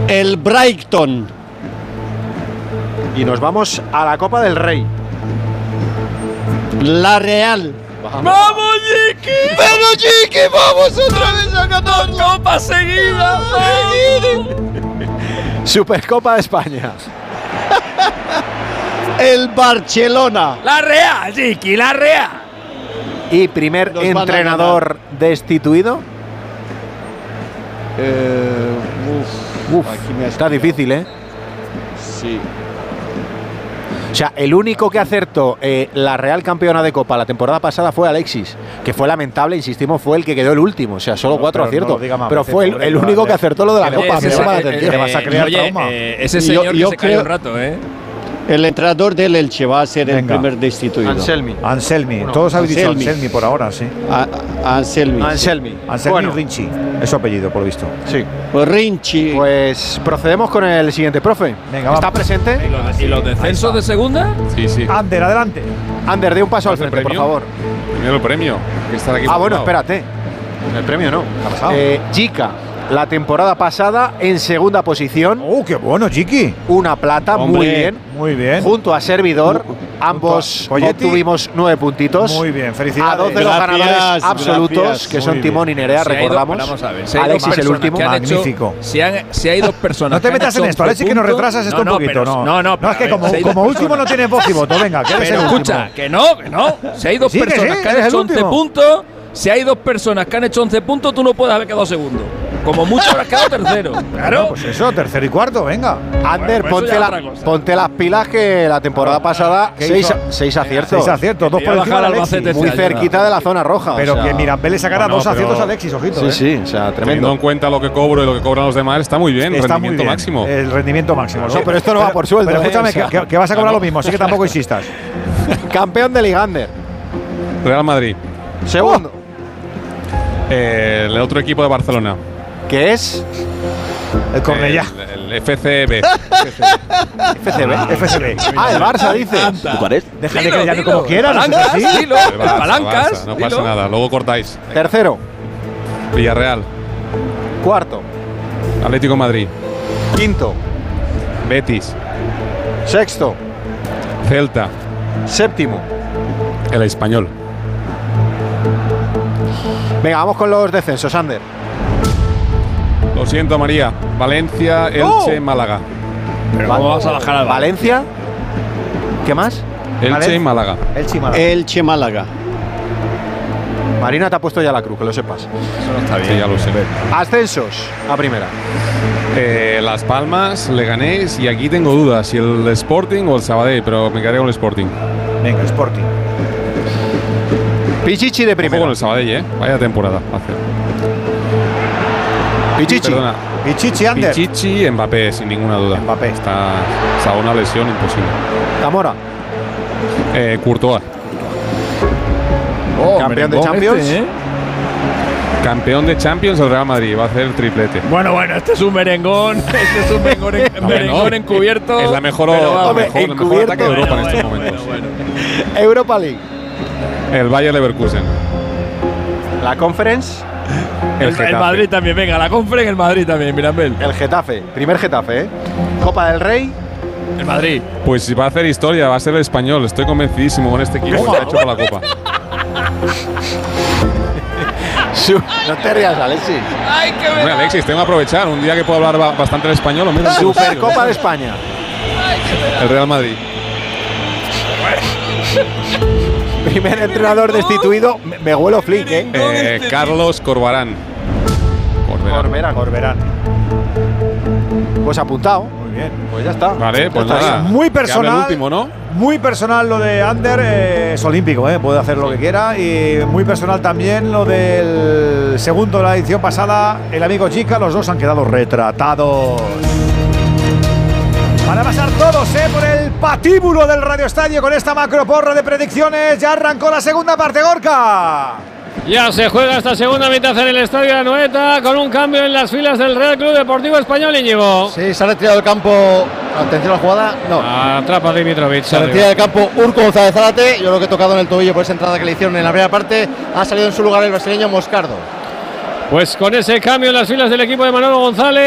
El Brighton. Y nos vamos a la Copa del Rey. La Real. ¡Vamos, Jiki! ¡Pero Jiki, vamos otra vez a ganar! ¡Copa seguida! Supercopa de España. El Barcelona. ¡La Real, Jiki, la Real! Y primer Nos van a entrenador destituido. Aquí me has Está pillado. difícil, ¿eh? Sí. O sea, el único que acertó la Real campeona de Copa la temporada pasada fue Alexis, que fue lamentable, insistimos, fue el que quedó el último. O sea, solo 4 aciertos. Pero fue el único que acertó lo de la Copa. Me llama la atención. Te vas a crear trauma. Ese señor yo que se cayó creo- un rato, ¿eh? El entrenador del Elche va a ser el Venga. primer destituido. Anselmi. Anselmi. Bueno, Todos habéis dicho Anselmi. Anselmi por ahora, sí. Anselmi. Anselmi. Anselmi Bueno, Rinchi. Es su apellido, por lo visto. sí. Rinchi. Pues procedemos con el siguiente, profe. Venga, ¿Está vamos. presente? ¿Y los descensos de segunda? Sí, sí. Ander, adelante. Ander, dé un paso al ¿El frente, por premio? favor. Primero el premio. Que estar aquí Ah, por bueno, un lado. espérate. El premio no. ha pasado? Jica, la temporada pasada en segunda posición. ¡Oh, qué bueno, Chiqui! Una plata, Hombre. muy bien. Muy bien. Junto a Servidor, ambos Poyetti. obtuvimos 9 puntitos. Muy bien, A felicidades. 2 de los Gracias, ganadores absolutos, gracias. que son Muy Timón bien. y Nerea, Si hay dos- recordamos. vamos a ver, si hay dos Alexis el personas último. que han hecho- Magnífico. si hay dos personas. No te que han metas hecho en esto, 11 Alexis, que nos puntos. retrasas esto un poquito. pero- No, no, no, es que pero como, si hay dos como último no personas- tienes voz y voto. Venga, que eres Pero el escucha, último. que no. Si hay dos Sí, que personas sí, que han eres el hecho 11 último. puntos, si hay dos personas que han hecho 11 puntos, tú no puedes haber quedado segundo. Como mucho habrás quedado tercero. Claro, Claro. pues eso, tercero y cuarto, venga. Ander, Bueno, pues eso ya ponte, es otra cosa. ponte las pilas, que la temporada pasada ¿qué 6 hizo? aciertos. 6 aciertos, 2 Que por iba a encima de bajar al Alexis. Albacete Muy este año. cerquita de la zona roja. Pero o sea, que Mirambel le sacara Bueno, 2 aciertos pero- a Alexis, ojito. Sí, sí, o sea, Teniendo tremendo. en cuenta lo que cobro y lo que cobran los demás, está muy bien. Está muy rendimiento bien. máximo. El rendimiento máximo. No, pero esto no va por sueldo, Pero escúchame, o sea. que vas a cobrar lo mismo, así que tampoco insistas. Campeón de Liga, Ander. Real Madrid. Segundo. El otro equipo de Barcelona. Que es El Cornellá. El FCB. FCB. FCB. Ah, el Barça, dice. Déjale que le llame como quiera, no sé Palancas, si así. dilo. El Barça, Palancas, Barça, no dilo. pasa nada. Luego cortáis. Tercero. Villarreal. Cuarto. Atlético de Madrid. Quinto. Betis. Sexto. Celta. Séptimo. El Español. Venga, vamos con los descensos, Ander. Lo siento, María. Valencia, Elche, Málaga. Pero ¿cómo vas a bajar al Valencia. ¿Qué más? Elche y Málaga. El Chimala. Elche Málaga. Marina te ha puesto ya la cruz, que lo sepas. Eso no está bien. Sí, ya lo sé. Ascensos a primera. Las Palmas, Leganés y aquí tengo dudas si el Sporting o el Sabadell, pero me quedaré con el Sporting. Venga, Sporting. Pichichi de Ojo con primera. el Sabadell, ¿eh? Vaya temporada. Hace. Pichichi. Perdona. Pichichi Ander. Pichichi y Mbappé, sin ninguna duda. Mbappé. Está una lesión imposible. Zamora. Courtois, Campeón de merengón Champions. este, ¿eh? campeón de Champions, el Real Madrid. Va a hacer el triplete. Bueno, este es un merengón. Este es un merengón encubierto. Es la mejor, pero vamos. Hombre, mejor encubierto. ataque de Europa en estos Bueno, momentos. bueno. Europa League. El Bayer Leverkusen. La Conference. El Getafe. Madrid también, venga, la Conference en el Madrid también, Mirambel. El Getafe. Primer Getafe, ¿eh? Copa del Rey. El Madrid. Pues va a hacer historia, va a ser el Español. Estoy convencidísimo con este equipo que se ha hecho para la Copa. No te rías, Alexis. ¡Ay, qué Hombre, Alexis, tengo que aprovechar. Un día que puedo hablar bastante el español, lo mismo. Supercopa de España. El Real Madrid. Primer entrenador destituido. Me huelo flick, ¿eh? Carlos Corberán. Corberán. Pues apuntado. Muy bien. Pues ya está. Vale, pues Ya está. nada. Muy Que hable personal. el último, ¿no? Muy personal lo de Ander, es olímpico, puede hacer lo que quiera. Y muy personal también lo del segundo de la edición pasada, el amigo Chica. Los dos han quedado retratados. Van a pasar todos por el patíbulo del Radio Estadio con esta macroporra de predicciones. Ya arrancó la segunda parte, Gorka. Ya se juega esta segunda mitad en el Estadio de Anoeta con un cambio en las filas del Real Club Deportivo Español, Íñigo. Sí, se ha retirado del campo. Atención a la jugada. No. Atrapa Dimitrovic. Se retira del campo Urco González Zárate. Yo creo que he tocado en el tobillo por esa entrada que le hicieron en la primera parte. Ha salido en su lugar el brasileño Moscardo. Pues con ese cambio en las filas del equipo de Manolo González.